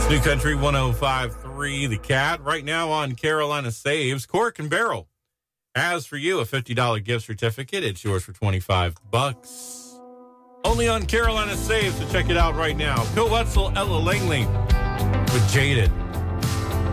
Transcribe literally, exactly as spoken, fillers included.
New Country one oh five point three, The Cat, right now on Carolina Saves, Cork and Barrel. As for you, a fifty dollars gift certificate, it's yours for twenty-five bucks. Only on Carolina Saves, so check it out right now. Bill Wetzel, Ella Langley with Jaded.